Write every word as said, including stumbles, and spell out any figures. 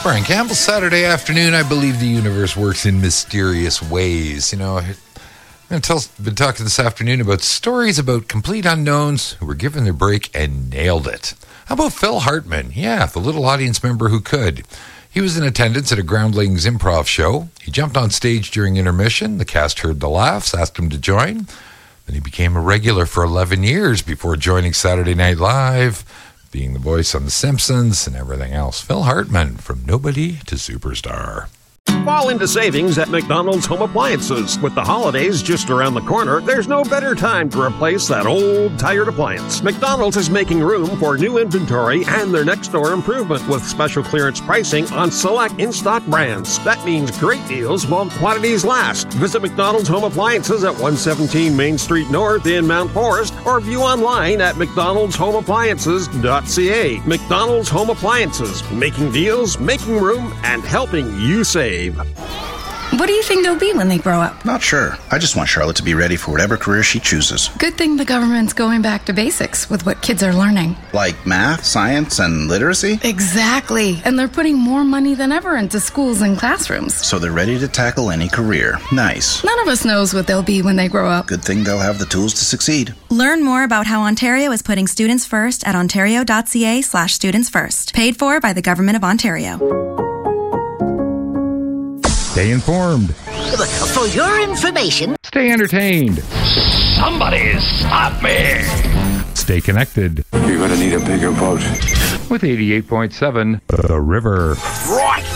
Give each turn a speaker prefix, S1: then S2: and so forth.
S1: Brian Campbell, Saturday afternoon. I believe the universe works in mysterious ways. You know, I'm going to tell, been talking this afternoon about stories about complete unknowns who were given their break and nailed it. How about Phil Hartman? Yeah, the little audience member who could. He was in attendance at a Groundlings improv show. He jumped on stage during intermission. The cast heard the laughs, asked him to join. Then he became a regular for eleven years before joining Saturday Night Live, being the voice on The Simpsons and everything else. Phil Hartman, from nobody to superstar.
S2: Fall into savings at McDonald's Home Appliances. With the holidays just around the corner, there's no better time to replace that old, tired appliance. McDonald's is making room for new inventory and their next door improvement with special clearance pricing on select in-stock brands. That means great deals while quantities last. Visit McDonald's Home Appliances at one seventeen Main Street North in Mount Forest or view online at mcdonalds home appliances dot c a. McDonald's Home Appliances, making deals, making room, and helping you save.
S3: What do you think they'll be when they grow up?
S4: Not sure. I just want Charlotte to be ready for whatever career she chooses.
S3: Good thing the government's going back to basics with what kids are learning.
S4: Like math, science, and literacy?
S3: Exactly. And they're putting more money than ever into schools and classrooms.
S4: So they're ready to tackle any career. Nice.
S3: None of us knows what they'll be when they grow up.
S4: Good thing they'll have the tools to succeed.
S5: Learn more about how Ontario is putting students first at ontario.ca slash students first. Paid for by the Government of Ontario.
S1: Stay informed.
S6: For your information,
S1: Stay entertained.
S7: Somebody stop me!
S1: Stay connected.
S8: You're gonna need a bigger boat.
S1: With eighty-eight point seven The River.
S7: Right!